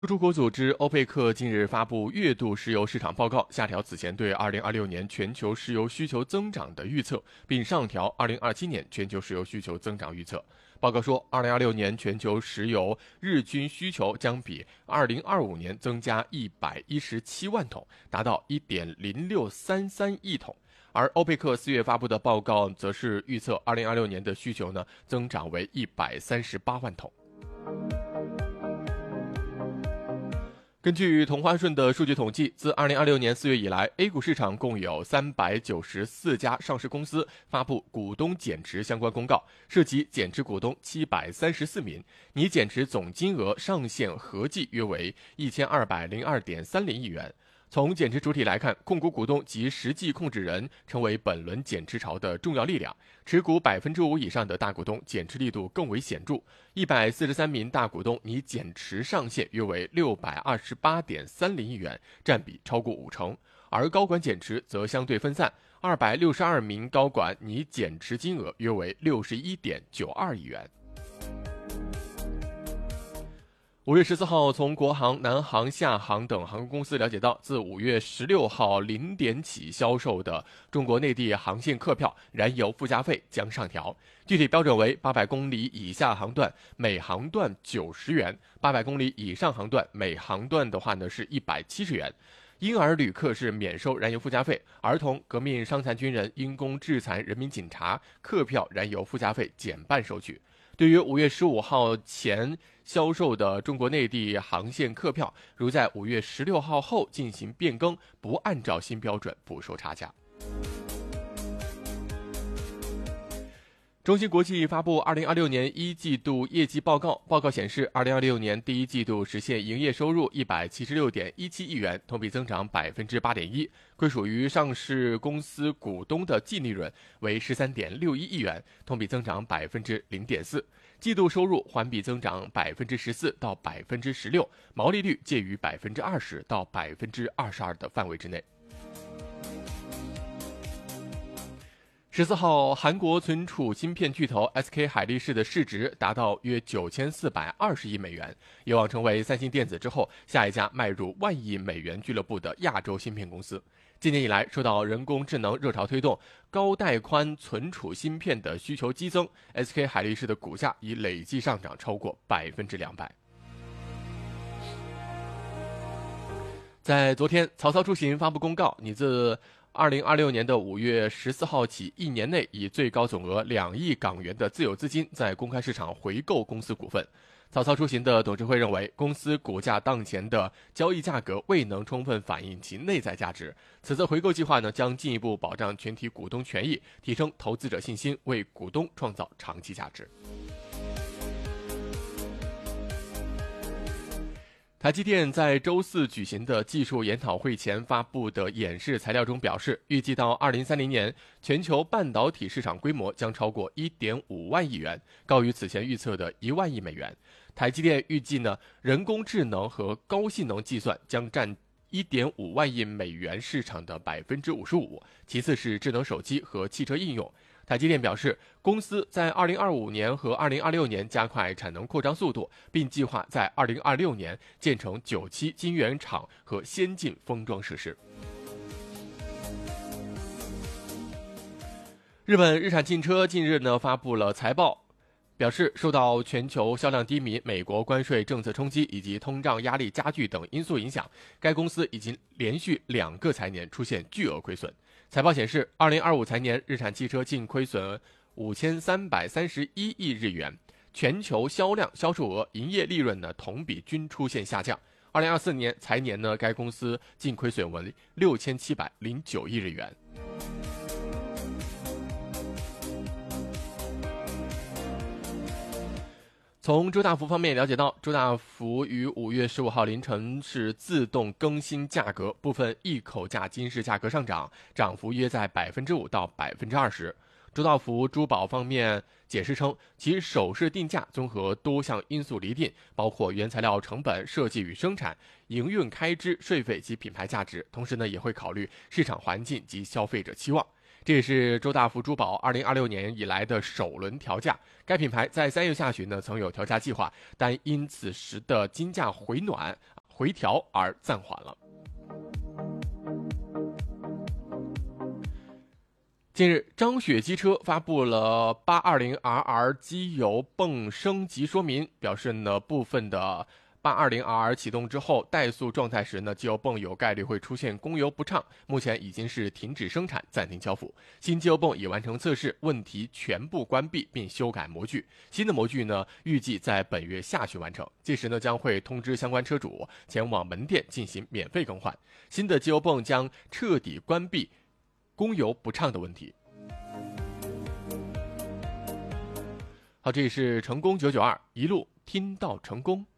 出口组织欧佩克近日发布月度石油市场报告，下调此前对2026年全球石油需求增长的预测，并上调2027年全球石油需求增长预测。报告说，2026年全球石油日均需求将比2025年增加117万桶，达到1.0633亿桶。而欧佩克4月发布的报告则是预测2026年的需求增长为138万桶。根据同花顺的数据统计，自2026年4月以来 ，A 股市场共有394家上市公司发布股东减持相关公告，涉及减持股东734名，拟减持总金额上限合计约为1202.30亿元。从减持主体来看，控股股东及实际控制人成为本轮减持潮的重要力量，持股5%以上的大股东减持力度更为显著，143名大股东拟减持上限约为628.30亿元，占比超过50%，而高管减持则相对分散，262名高管拟减持金额约为61.92亿元。5月14号，从国航、南航、厦航等航空公司了解到，自5月16号0点起销售的中国内地航线客票燃油附加费将上调，具体标准为800公里以下航段每航段90元，800公里以上航段每航段是170元。婴儿旅客是免收燃油附加费，儿童、革命伤残军人、因公致残人民警察客票燃油附加费减半收取。对于5月15号前销售的中国内地航线客票，如在5月16号后进行变更，不按照新标准补收差价。中芯国际发布2026年一季度业绩报告，报告显示，2026年第一季度实现营业收入176.17亿元，同比增长8.1%，归属于上市公司股东的净利润为13.61亿元，同比增长0.4%，季度收入环比增长14%到16%，毛利率介于20%到22%的范围之内。14号，韩国存储芯片巨头 SK 海力士的市值达到约9420亿美元，有望成为三星电子之后下一家迈入1万亿美元俱乐部的亚洲芯片公司。今年以来，受到人工智能热潮推动，高带宽存储芯片的需求激增， SK 海力士的股价已累计上涨超过200%。在昨天，曹操出行发布公告，拟自2026年的5月14号起1年内，以最高总额2亿港元的自有资金在公开市场回购公司股份。曹操出行的董事会认为，公司股价当前的交易价格未能充分反映其内在价值，此次回购计划将进一步保障全体股东权益，提升投资者信心，为股东创造长期价值。台积电在周四举行的技术研讨会前发布的演示材料中表示，预计到2030年，全球半导体市场规模将超过1.5万亿元，高于此前预测的1万亿美元。台积电预计人工智能和高性能计算将占1.5万亿美元市场的55%，其次是智能手机和汽车应用。台积电表示，公司在2025年和2026年加快产能扩张速度，并计划在2026年建成9期晶圆厂和先进封装设施。日本日产汽车近日发布了财报，表示受到全球销量低迷、美国关税政策冲击以及通胀压力加剧等因素影响，该公司已经连续2个财年出现巨额亏损。财报显示，2025财年日产汽车净亏损5331亿日元，全球销量、销售额、营业利润同比均出现下降。2024年财年该公司净亏损为6709亿日元。从周大福方面了解到，周大福于5月15号凌晨是自动更新价格，部分一口价金饰价格上涨，涨幅约在5%到20%。周大福珠宝方面解释称，其首饰定价综合多项因素厘定，包括原材料成本、设计与生产、营运开支、税费及品牌价值，同时也会考虑市场环境及消费者期望。 这也是周大福珠宝2026年以来的首轮调价。该品牌在3月下旬呢曾有调价计划，但因此时的金价回调而暂缓了。近日，张雪机车发布了 820RR 机油泵升级说明，表示呢部分的820RR 启动之后怠速状态时呢，机油泵有概率会出现供油不畅，目前已经是停止生产，暂停交付。新机油泵已完成测试，问题全部关闭并修改模具。新的模具呢，预计在本月下旬完成，届时呢将会通知相关车主前往门店进行免费更换。新的机油泵将彻底关闭供油不畅的问题。好，这里是成功992，一路听到成功。